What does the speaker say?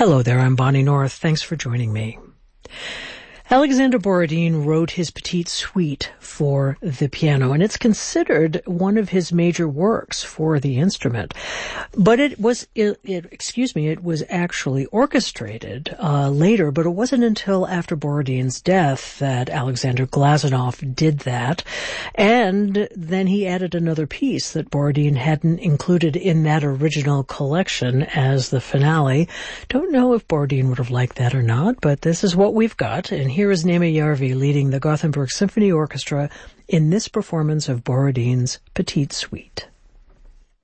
Hello there, I'm Bonnie North. Thanks for joining me. Alexander Borodin wrote his Petite Suite for the piano, and it's considered one of his major works for the instrument. But it was actually orchestrated later, but it wasn't until after Borodin's death that Alexander Glazunov did that. And then he added another piece that Borodin hadn't included in that original collection as the finale. Don't know if Borodin would have liked that or not, but this is what we've got. And here is Naima Järvi leading the Gothenburg Symphony Orchestra in this performance of Borodin's Petite Suite.